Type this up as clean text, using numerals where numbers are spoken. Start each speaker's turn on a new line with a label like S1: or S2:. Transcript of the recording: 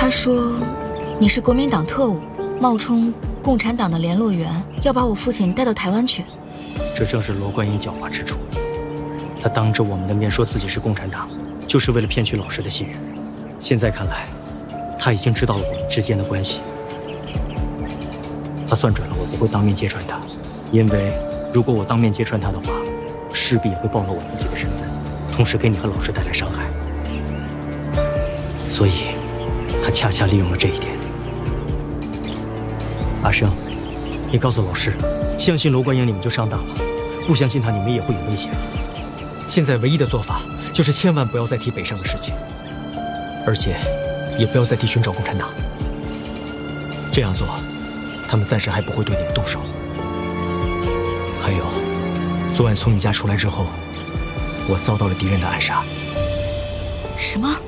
S1: 他说你是国民党特务，冒充共产党的联络员，要把我父亲带到台湾去。
S2: 这正是罗贯英狡猾之处。他当着我们的面说自己是共产党，就是为了骗取老师的信任。现在看来，他已经知道了我们之间的关系。他算准了我不会当面揭穿他，因为如果我当面揭穿他的话，势必也会暴露我自己的身份，同时给你和老师带来伤害。所以，他恰恰利用了这一点。阿生，你告诉老师，相信罗贯英你们就上当了，不相信他你们也会有危险。
S3: 现在唯一的做法就是千万不要再提北上的事情，而且也不要再提寻找共产党。这样做，他们暂时还不会对你们动手。还有，昨晚从你家出来之后，我遭到了敌人的暗杀。
S1: 什么？